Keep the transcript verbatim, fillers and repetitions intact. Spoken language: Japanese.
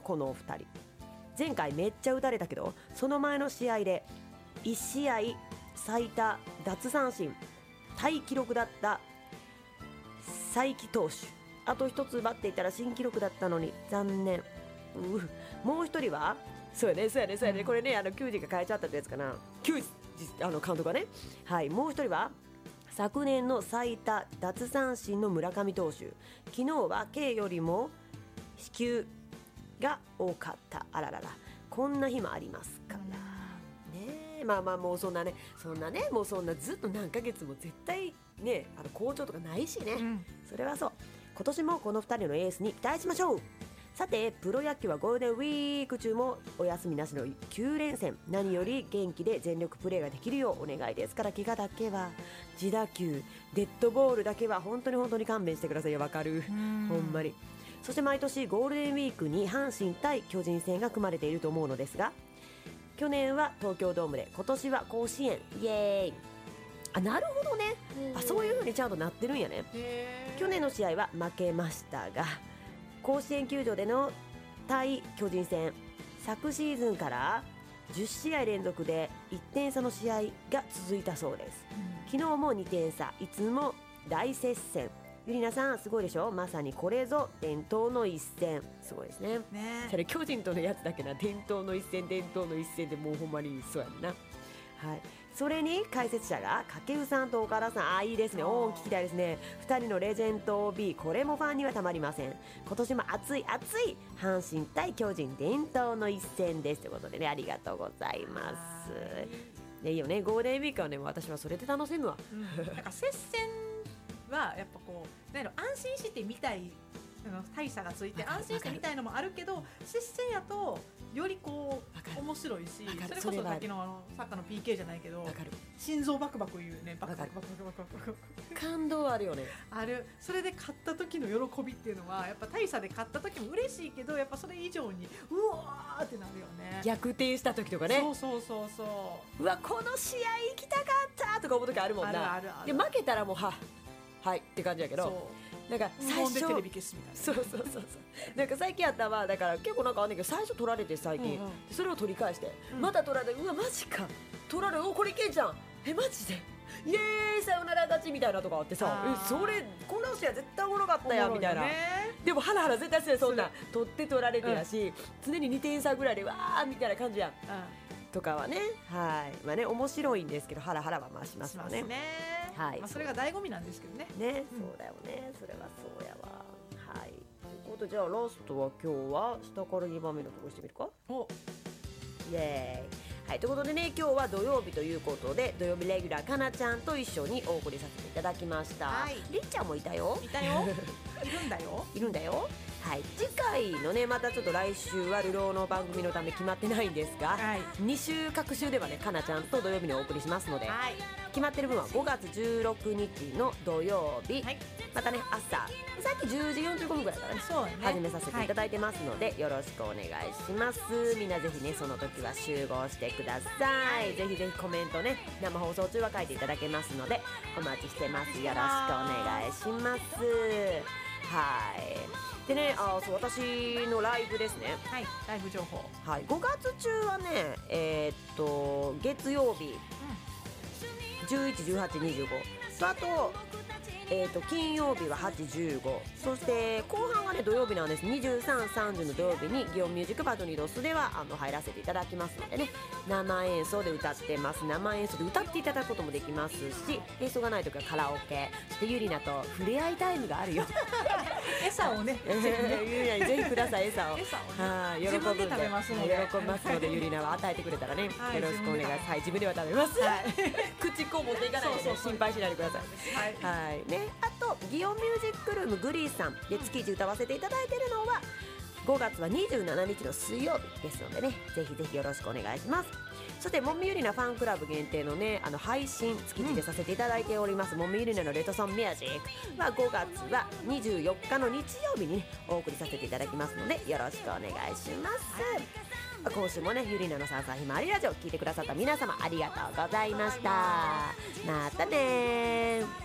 このお二人。前回めっちゃ打たれたけど、その前の試合でいち試合最多奪三振タイ記録だった才木投手、あと一つ奪っていたら新記録だったのに残念。うもう一人はそうやねそうやねそうやね、これねあの球児が変えちゃったってやつかな、球児あの監督がね。はい、もう一人は昨年の最多奪三振の村上投手。昨日は K よりも四球が多かった。あららら、こんな日もありますからね。まあまあもうそんなねそんなねもうそんなずっと何ヶ月も絶対ねあの好調とかないしね、うん、それはそう。今年もこのふたりのエースに期待しましょう。さてプロ野球はゴールデンウィーク中もお休みなしのきゅう連戦、何より元気で全力プレーができるようお願いですから、怪我だけは自打球デッドボールだけは本当に本当に勘弁してくださいよ。わかる、ほんまに。そして毎年ゴールデンウィークに阪神対巨人戦が組まれていると思うのですが、去年は東京ドームで今年は甲子園、イエーイ。あ、なるほどね。あ、そういう風にちゃんとなってるんやね。去年の試合は負けましたが、甲子園球場での対巨人戦、昨シーズンからじゅっ試合連続でいってん差の試合が続いたそうです、うん、昨日もにてん差、いつも大接戦。ゆりなさんすごいでしょ。まさにこれぞ伝統の一戦。すごいです ね, ねそれ巨人とのやつだけな、伝統の一戦伝統の一戦でもうほんまにそうやんな。はい、それに解説者が掛布さんと岡田さん。あ、いいですね。おー、聞きたいですね。ふたりのレジェンド オービー、 これもファンにはたまりません。今年も熱い熱い阪神対巨人伝統の一戦ですということでね、ありがとうございます。ね、いいよね。ゴールデンウィークはね、私はそれで楽しむわ、 うん、なんか接戦はやっぱこうなんやろ、安心して見たい大差がついて安心してみたいのもあるけど、接戦やとよりこう面白いし、それこそさっきのあのサッカーの ピーケー じゃないけど、心臓バクバク言うね、バクバクバクバクバクバク感動あるよね。 ある。それで勝った時の喜びっていうのはやっぱ大差で勝った時も嬉しいけど、やっぱそれ以上にうわーってなるよね。 逆転した時とかね。 そうそうそうそう。 うわ、この試合行きたかったとか思う時あるもんな。 あるあるある。 で負けたらもうははいって感じやけど、なんか最初テレビ消すみたいな。 そうそうそうそうなんか最近あったわ。だから結構なんかあんねんけど、最初取られて最近、うんうん、それを取り返して、うん、また取られて、うわマジか取られ、おこれいけんじゃん、えマジでイエーイさよなら勝ちみたいなとかあってさ、えそれこの試合絶対おもろかったやんみたいな。でもハラハラ絶対する、そんな取って取られてやし、うん、常ににてん差ぐらいでわーみたいな感じやん、うんとかはね、はい、まあね、面白いんですけどハラハラは回しますよね。 しますね。はい、まあ、それが醍醐味なんですけどね。 ね、うん、そうだよね、それはそうやわ。はい。ということで、じゃあラストは今日は下からにばんめのところしてみるか。お、イエーイ。はい、ということでね、今日は土曜日ということで、土曜日レギュラーかなちゃんと一緒にお送りさせていただきました。はい、りっちゃんもいたよ。 いたよ。いるんだよ。 いるんだよ。はい、次回のね、またちょっと来週は流浪の番組のため決まってないんですが、はい、に週各週ではね、かなちゃんと土曜日にお送りしますので、はい、決まってる分はごがつじゅうろくにちの土曜日、はい、またね朝さっきじゅうじよんじゅうごふんぐらいからね、そうね始めさせていただいてますので、はい、よろしくお願いします。みんなぜひねその時は集合してください。ぜひぜひコメントね、生放送中は書いていただけますのでお待ちしてます。よろしくお願いします。はい。でね、あ、そう、私のライブですね。 はい、ライブ情報。 はい、ごがつ中はね、えー、っと月曜日、うん、じゅういち、じゅうはち、にじゅうごと、あと、えー、と金曜日ははち、じゅうご、そして後半がね土曜日なんです。にじゅうさん、さんじゅうの土曜日に祇園ミュージックバトニーロスではあの入らせていただきますのでね、生演奏で歌ってます。生演奏で歌っていただくこともできますし、演奏がない時はカラオケ、そしてゆりなと触れ合いタイムがあるよ。 餌をね、 ゆりなにぜひください。餌を餌を、ね、 はい、喜ぶんで、 自分で食べますので、 喜びますのでゆりなは与えてくれたらね、はい、よろしくお願いします。はい、自分では食べます。はい、口こう持っていかないで、ね、そうそうそう心配しないでください。はい、はいね、あと祇園ミュージックルームグリーさんで月一歌わせていただいているのはごがつはにじゅうしちにちの水曜日ですのでね、ぜひぜひよろしくお願いします。そしてもみゆりなファンクラブ限定のね、あの配信月一でさせていただいております、うん、もみゆりなのレトソンミュージックはごがつはにじゅうよっかの日曜日に、ね、お送りさせていただきますのでよろしくお願いします。はい、今週もねゆりなのさんさんひまわりラジオ聞いてくださった皆様ありがとうございました。またね。